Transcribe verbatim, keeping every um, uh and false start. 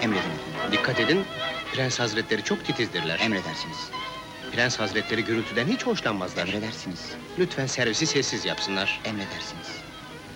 Emredin efendim. Dikkat edin, Prens Hazretleri çok titizdirler. Emredersiniz. Prens Hazretleri gürültüden hiç hoşlanmazlar. Emredersiniz. Lütfen servisi sessiz yapsınlar. Emredersiniz.